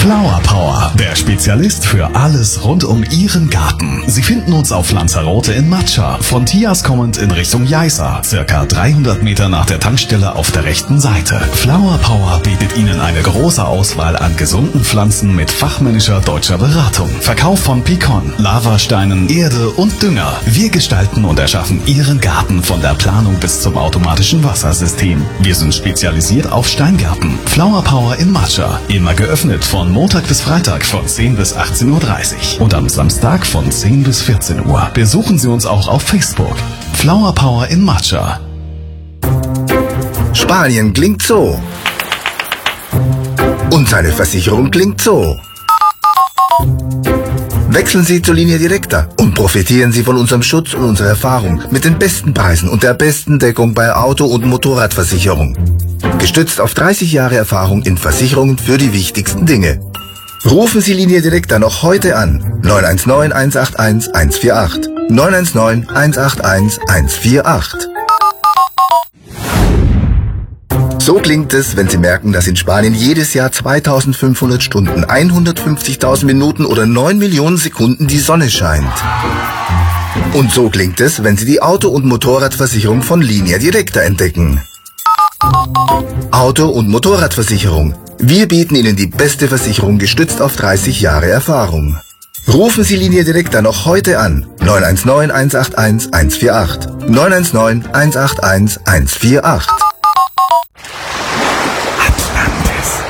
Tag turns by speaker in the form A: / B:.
A: Flower Power, der Spezialist für alles rund um Ihren Garten. Sie finden uns auf Lanzarote in Matscha, von Tias kommend in Richtung Jaiza, circa 300 Meter nach der Tankstelle auf der rechten Seite. Flower Power bietet Ihnen eine große Auswahl an gesunden Pflanzen mit fachmännischer deutscher Beratung. Verkauf von Pikon, Lavasteinen, Erde und Dünger. Wir gestalten und erschaffen Ihren Garten von der Planung bis zum automatischen Wassersystem. Wir sind spezialisiert auf Steingärten. Flower Power in Matscha, immer geöffnet von Montag bis Freitag von 10 bis 18:30 Uhr und am Samstag von 10 bis 14 Uhr. Besuchen Sie uns auch auf Facebook. Flower Power in Matscha.
B: Spanien klingt so. Und seine Versicherung klingt so. Wechseln Sie zur Línea Directa und profitieren Sie von unserem Schutz und unserer Erfahrung mit den besten Preisen und der besten Deckung bei Auto- und Motorradversicherung. Gestützt auf 30 Jahre Erfahrung in Versicherungen für die wichtigsten Dinge. Rufen Sie Línea Directa noch heute an. 919 181 148. 919 181 148. So klingt es, wenn Sie merken, dass in Spanien jedes Jahr 2500 Stunden, 150.000 Minuten oder 9 Millionen Sekunden die Sonne scheint. Und so klingt es, wenn Sie die Auto- und Motorradversicherung von Línea Directa entdecken. Auto- und Motorradversicherung. Wir bieten Ihnen die beste Versicherung gestützt auf 30 Jahre Erfahrung. Rufen Sie Línea Directa noch heute an. 919 181 148. 919 181 148.